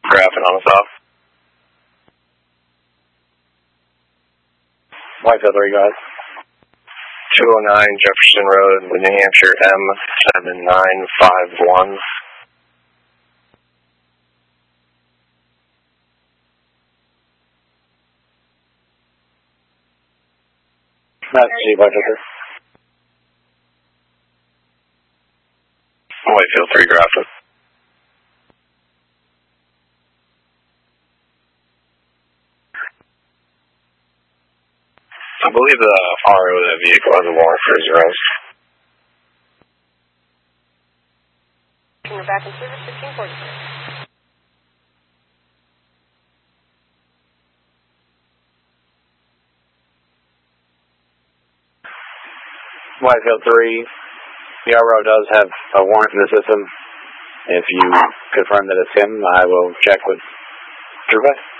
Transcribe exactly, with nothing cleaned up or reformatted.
Graphing on us off. Whitetail three, guys. two oh nine Jefferson Road, New Hampshire, M seven nine five one. That's G, Whitetail. Whitefield three, graphing. I believe the R O of that vehicle has a warrant for his arrest. We're back in service, fifteen forty. Whitefield three, the R O does have a warrant in the system. If you confirm that it's him, I will check with Drew.